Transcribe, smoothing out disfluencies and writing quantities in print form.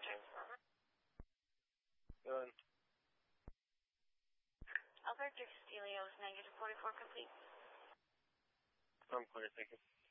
Good. Albert, Dix Delio is -44 complete. I'm clear, thank you.